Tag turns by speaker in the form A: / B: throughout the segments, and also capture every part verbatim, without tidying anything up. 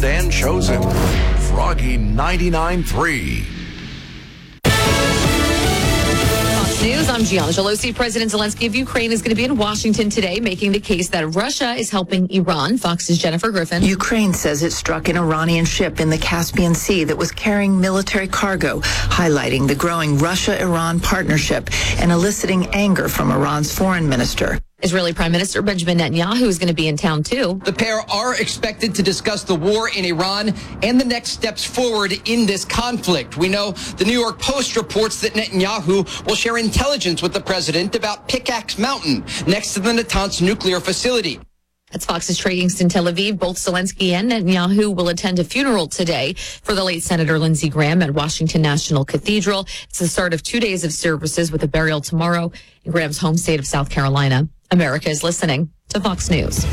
A: found and chosen. Froggy ninety-nine point three.
B: News, I'm Gianna Gelosi. President Zelensky of Ukraine is going to be in Washington today, making the case that Russia is helping Iran. Fox's Jennifer Griffin.
C: Ukraine says it struck an Iranian ship in the Caspian Sea that was carrying military cargo, highlighting the growing Russia-Iran partnership and eliciting anger from Iran's foreign minister.
B: Israeli Prime Minister Benjamin Netanyahu is going to be in town, too.
D: The pair are expected to discuss the war in Iran and the next steps forward in this conflict. We know the New York Post reports that Netanyahu will share intelligence with the president about Pickaxe Mountain, next to the Natanz nuclear facility.
B: That's Fox's Trey Kingston, Tel Aviv. Both Zelensky and Netanyahu will attend a funeral today for the late Senator Lindsey Graham at Washington National Cathedral. It's the start of two days of services with a burial tomorrow in Graham's home state of South Carolina. America is listening to Fox News.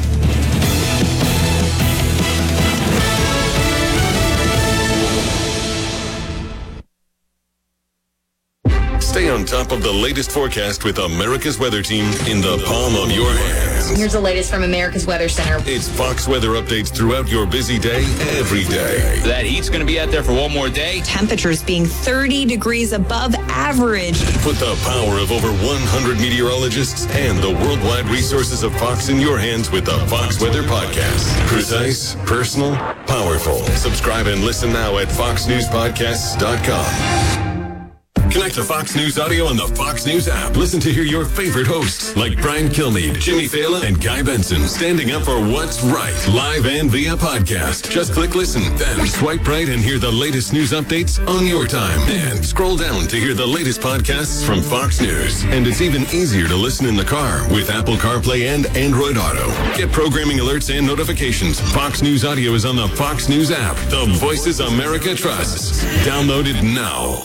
E: Stay on top of the latest forecast with America's Weather Team in the palm of your hands.
B: Here's the latest from America's Weather Center.
E: It's Fox weather updates throughout your busy day, every day.
F: That heat's going to be out there for one more day.
G: Temperatures being thirty degrees above average.
E: Put the power of over one hundred meteorologists and the worldwide resources of Fox in your hands with the Fox Weather Podcast. Precise, personal, powerful. Subscribe and listen now at fox news podcasts dot com. Connect to Fox News Audio on the Fox News app. Listen to hear your favorite hosts like Brian Kilmeade, Jimmy Fallon, and Guy Benson standing up for what's right, live and via podcast. Just click listen, then swipe right and hear the latest news updates on your time. And scroll down to hear the latest podcasts from Fox News. And it's even easier to listen in the car with Apple CarPlay and Android Auto. Get programming alerts and notifications. Fox News Audio is on the Fox News app. The voices America trusts. Download it now.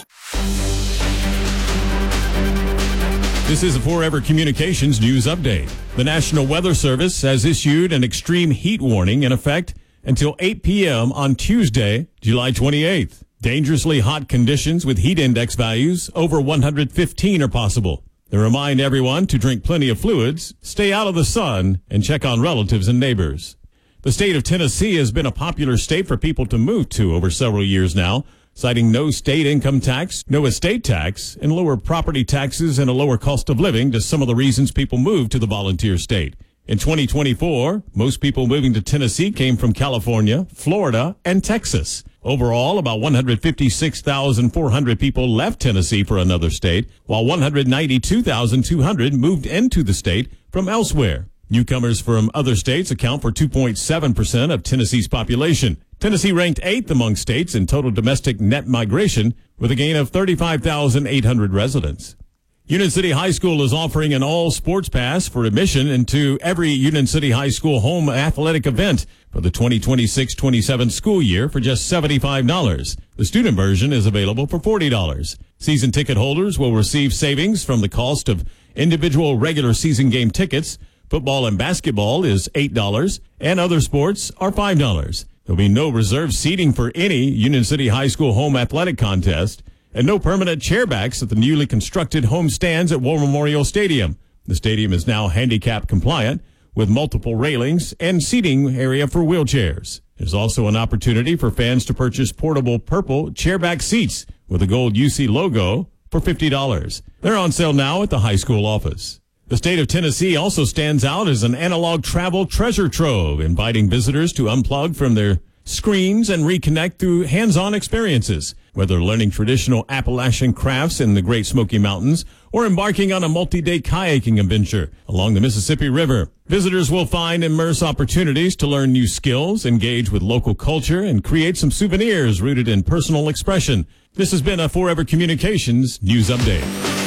H: This is a Forever Communications news update. The National Weather Service has issued an extreme heat warning in effect until eight p.m. on Tuesday, July twenty-eighth. Dangerously hot conditions with heat index values over one hundred fifteen are possible. They remind everyone to drink plenty of fluids, stay out of the sun, and check on relatives and neighbors. The state of Tennessee has been a popular state for people to move to over several years now, citing no state income tax, no estate tax, and lower property taxes and a lower cost of living to some of the reasons people moved to the volunteer state. In twenty twenty-four, most people moving to Tennessee came from California, Florida, and Texas. Overall, about one hundred fifty-six thousand four hundred people left Tennessee for another state, while one hundred ninety-two thousand two hundred moved into the state from elsewhere. Newcomers from other states account for two point seven percent of Tennessee's population. Tennessee ranked eighth among states in total domestic net migration with a gain of thirty-five thousand eight hundred residents. Union City High School is offering an all-sports pass for admission into every Union City High School home athletic event for the twenty twenty-six twenty-seven school year for just seventy-five dollars. The student version is available for forty dollars. Season ticket holders will receive savings from the cost of individual regular season game tickets. Football and basketball is eight dollars, and other sports are five dollars. There'll be no reserved seating for any Union City High School home athletic contest, and no permanent chairbacks at the newly constructed home stands at War Memorial Stadium. The stadium is now handicap compliant with multiple railings and seating area for wheelchairs. There's also an opportunity for fans to purchase portable purple chairback seats with a gold U C logo for fifty dollars. They're on sale now at the high school office. The state of Tennessee also stands out as an analog travel treasure trove, inviting visitors to unplug from their screens and reconnect through hands-on experiences. Whether learning traditional Appalachian crafts in the Great Smoky Mountains or embarking on a multi-day kayaking adventure along the Mississippi River, visitors will find immersive opportunities to learn new skills, engage with local culture, and create some souvenirs rooted in personal expression. This has been a Forever Communications News Update.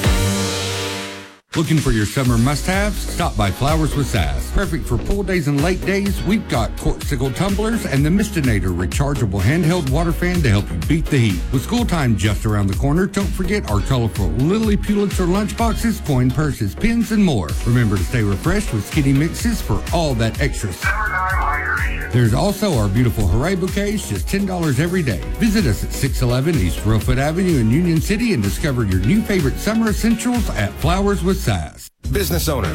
I: Looking for your summer must-haves? Stop by Flowers with Sass. Perfect for pool days and lake days, we've got Corksicle tumblers and the Mistinator rechargeable handheld water fan to help you beat the heat. With school time just around the corner, don't forget our colorful Lily Pulitzer lunchboxes, coin purses, pins, and more. Remember to stay refreshed with skinny mixes for all that extra. There's also our beautiful Hooray bouquets, just ten dollars every day. Visit us at six eleven East Reelfoot Avenue in Union City and discover your new favorite summer essentials at Flowers with Sass.
J: Business owner,